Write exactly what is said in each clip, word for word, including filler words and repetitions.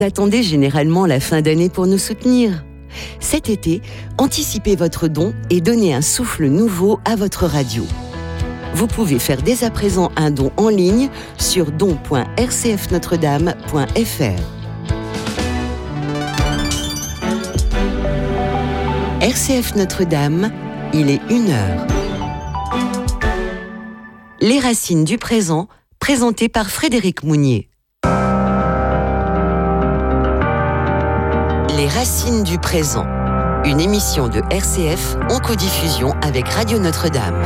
Attendez généralement la fin d'année pour nous soutenir. Cet été, anticipez votre don et donnez un souffle nouveau à votre radio. Vous pouvez faire dès à présent un don en ligne sur don point r c f notre dame point f r. R C F Notre-Dame, il est une heure. Les racines du présent, présentées par Frédéric Mounier. Les racines du présent, une émission de R C F en codiffusion avec Radio Notre-Dame.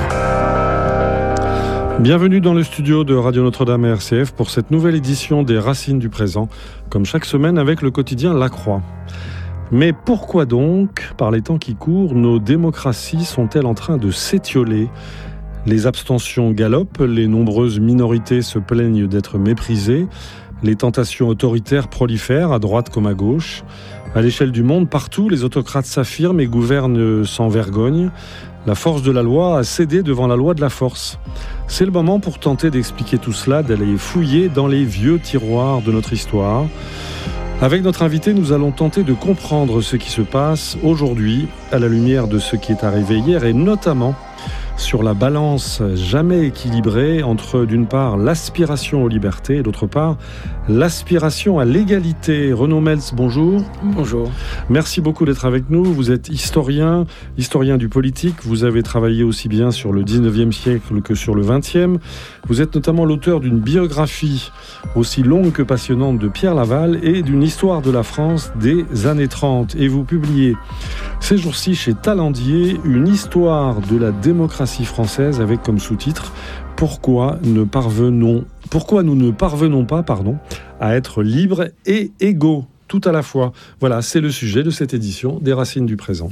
Bienvenue dans le studio de Radio Notre-Dame et R C F pour cette nouvelle édition des Racines du présent, comme chaque semaine avec le quotidien La Croix. Mais pourquoi donc, par les temps qui courent, nos démocraties sont-elles en train de s'étioler ? Les abstentions galopent, les nombreuses minorités se plaignent d'être méprisées, les tentations autoritaires prolifèrent à droite comme à gauche. À l'échelle du monde, partout, les autocrates s'affirment et gouvernent sans vergogne. La force de la loi a cédé devant la loi de la force. C'est le moment pour tenter d'expliquer tout cela, d'aller fouiller dans les vieux tiroirs de notre histoire. Avec notre invité, nous allons tenter de comprendre ce qui se passe aujourd'hui à la lumière de ce qui est arrivé hier et notamment sur la balance jamais équilibrée entre, d'une part, l'aspiration aux libertés et d'autre part, l'aspiration à l'égalité. Renaud Meltz, bonjour. Bonjour. Merci beaucoup d'être avec nous. Vous êtes historien, historien du politique. Vous avez travaillé aussi bien sur le dix-neuvième siècle que sur le vingtième. Vous êtes notamment l'auteur d'une biographie aussi longue que passionnante de Pierre Laval et d'une histoire de la France des années trente. Et vous publiez ces jours-ci chez Talendier une histoire de la démocratie française avec comme sous-titre « Pourquoi ne parvenons, pourquoi nous ne parvenons pas pardon, à être libres et égaux tout à la fois ». Voilà, c'est le sujet de cette édition des Racines du présent.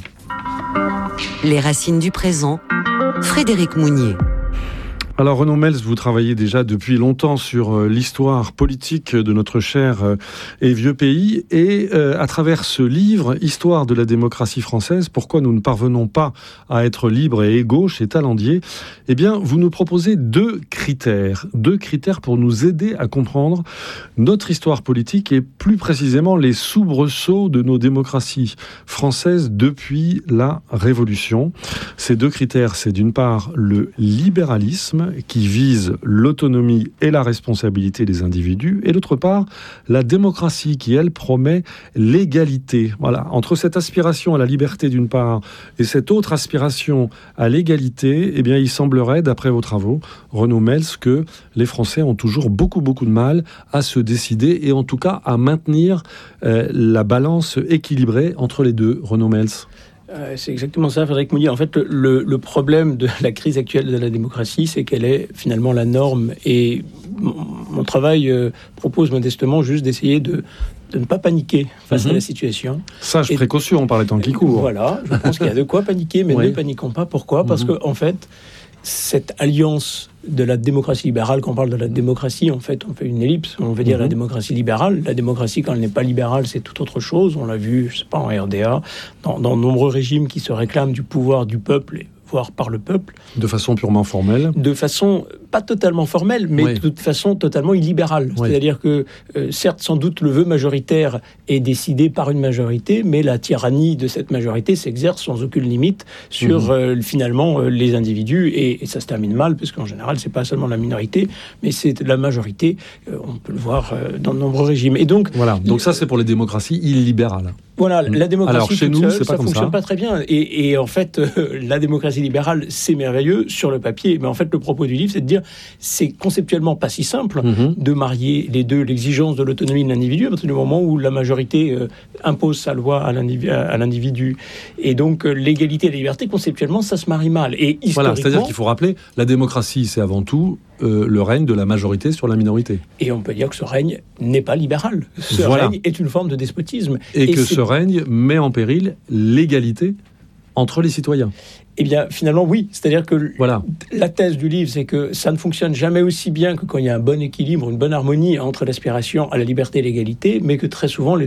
Les Racines du présent, Frédéric Mounier. Alors Renaud Meltz, vous travaillez déjà depuis longtemps sur l'histoire politique de notre cher et vieux pays et euh, à travers ce livre, Histoire de la démocratie française, pourquoi nous ne parvenons pas à être libres et égaux chez Talendier, eh bien vous nous proposez deux critères, deux critères pour nous aider à comprendre notre histoire politique et plus précisément les soubresauts de nos démocraties françaises depuis la Révolution. Ces deux critères, c'est d'une part le libéralisme, qui vise l'autonomie et la responsabilité des individus, et d'autre part, la démocratie qui, elle, promet l'égalité. Voilà, entre cette aspiration à la liberté d'une part et cette autre aspiration à l'égalité, eh bien, il semblerait, d'après vos travaux, Renaud Meltz, que les Français ont toujours beaucoup, beaucoup de mal à se décider et en tout cas à maintenir euh, la balance équilibrée entre les deux. Renaud Meltz. C'est exactement ça, Frédéric Mounier. En fait, le, le problème de la crise actuelle de la démocratie, c'est qu'elle est finalement la norme. Et mon, mon travail euh, propose modestement juste d'essayer de, de ne pas paniquer face mmh. à la situation. Sage et, précaution par les temps qui courent. Voilà, je pense qu'il y a de quoi paniquer, mais oui. ne paniquons pas. Pourquoi ? Parce mmh. qu'en en fait, cette alliance de la démocratie libérale, quand on parle de la démocratie, en fait, on fait une ellipse. On veut dire mmh. la démocratie libérale. La démocratie, quand elle n'est pas libérale, c'est tout autre chose. On l'a vu, je sais pas, en R D A, dans, dans de nombreux régimes qui se réclament du pouvoir du peuple, voire par le peuple. De façon purement formelle. De façon, pas totalement formelle, mais oui. de toute façon totalement illibérale. Oui. C'est-à-dire que, euh, certes, sans doute, le vœu majoritaire est décidé par une majorité, mais la tyrannie de cette majorité s'exerce sans aucune limite sur, mmh. euh, finalement, euh, les individus. Et, et ça se termine mal, parce qu'en général, c'est pas seulement la minorité, mais c'est la majorité. Euh, on peut le voir euh, dans de nombreux régimes. Et donc, voilà. Donc ça, c'est pour les démocraties illibérales. Voilà, la démocratie Alors, chez nous, seule, c'est pas ça comme fonctionne ça. pas très bien. Et, et en fait, euh, la démocratie libérale, c'est merveilleux sur le papier. Mais en fait, le propos du livre, c'est de dire, c'est conceptuellement pas si simple mm-hmm. de marier les deux, l'exigence de l'autonomie de l'individu, à partir du moment où la majorité euh, impose sa loi à l'individu, à l'individu. Et donc, euh, l'égalité et la liberté, conceptuellement, ça se marie mal. Et historiquement... Voilà, c'est-à-dire qu'il faut rappeler, la démocratie, c'est avant tout euh, le règne de la majorité sur la minorité. Et on peut dire que ce règne n'est pas libéral. Ce voilà. règne est une forme de despotisme. Et, et que c'est... ce règne met en péril l'égalité entre les citoyens. Eh bien, finalement, oui. C'est-à-dire que voilà. la thèse du livre, c'est que ça ne fonctionne jamais aussi bien que quand il y a un bon équilibre, une bonne harmonie entre l'aspiration à la liberté et l'égalité, mais que très souvent, les deux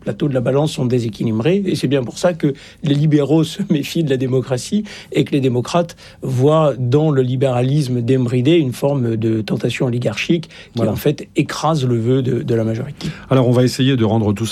plateaux de la balance sont déséquilibrés, et c'est bien pour ça que les libéraux se méfient de la démocratie et que les démocrates voient dans le libéralisme débridé une forme de tentation oligarchique qui voilà. en fait écrase le vœu de, de la majorité. Alors on va essayer de rendre tout